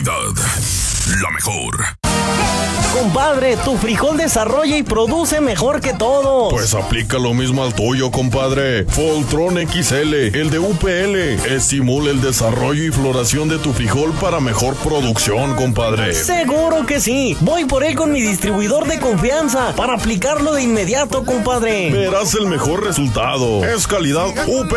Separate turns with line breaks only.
calidad, la mejor.
Compadre, tu frijol desarrolla y produce mejor que todos.
Pues aplica lo mismo al tuyo, compadre. Voltron XL, el de UPL, estimula el desarrollo y floración de tu frijol para mejor producción, compadre.
Seguro que sí. Voy por él con mi distribuidor de confianza para aplicarlo de inmediato, compadre.
Verás el mejor resultado. Es calidad UPL.